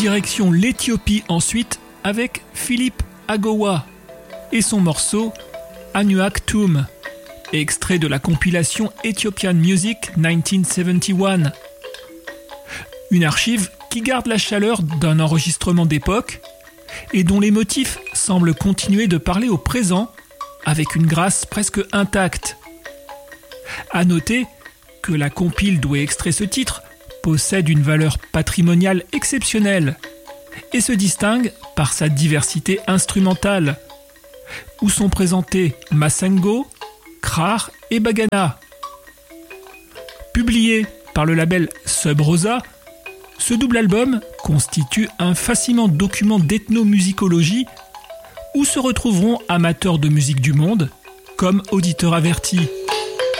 Direction l'Éthiopie ensuite avec Philippe Agowa et son morceau Anuak Tum, extrait de la compilation Ethiopian Music 1971. Une archive qui garde la chaleur d'un enregistrement d'époque et dont les motifs semblent continuer de parler au présent avec une grâce presque intacte. À noter que la compile d'où est extrait ce titre possède une valeur patrimoniale exceptionnelle et se distingue par sa diversité instrumentale, où sont présentés Masengo, Krar et Bagana. Publié par le label Sub Rosa, ce double album constitue un fascinant document d'ethnomusicologie où se retrouveront amateurs de musique du monde comme auditeurs avertis.